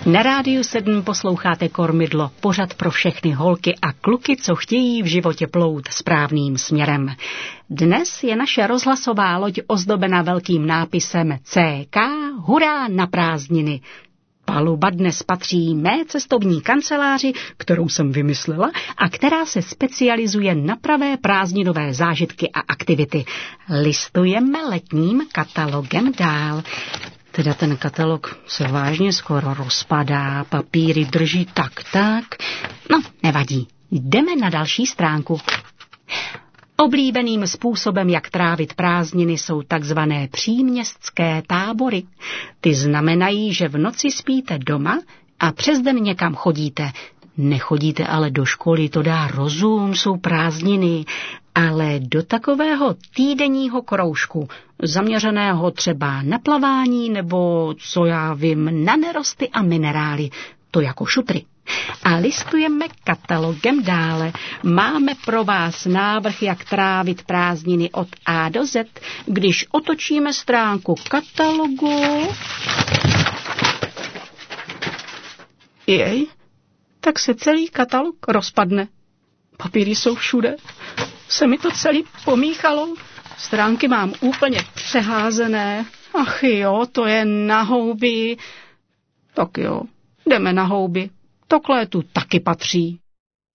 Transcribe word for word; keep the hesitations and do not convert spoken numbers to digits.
Na Rádiu sedm posloucháte Kormidlo, pořad pro všechny holky a kluky, co chtějí v životě plout správným směrem. Dnes je naše rozhlasová loď ozdobena velkým nápisem C K Hurá na prázdniny. Paluba dnes patří mé cestovní kanceláři, kterou jsem vymyslela a která se specializuje na pravé prázdninové zážitky a aktivity. Listujeme letním katalogem dál. Teda ten katalog se vážně skoro rozpadá, papíry drží tak tak. No, nevadí. Jdeme na další stránku. Oblíbeným způsobem, jak trávit prázdniny, jsou takzvané příměstské tábory. Ty znamenají, že v noci spíte doma a přes den někam chodíte. Nechodíte ale do školy, to dá rozum, jsou prázdniny, ale do takového týdenního kroužku, zaměřeného třeba na plavání nebo, co já vím, na nerosty a minerály, to jako šutry. A listujeme katalogem dále. Máme pro vás návrh, jak trávit prázdniny od A do Z. Když otočíme stránku katalogu... Jej, tak se celý katalog rozpadne. Papíry jsou všude. Se mi to celý pomíchalo. Stránky mám úplně přeházené. Ach jo, to je na houby. Tak jo, jdeme na houby. To k létu taky patří.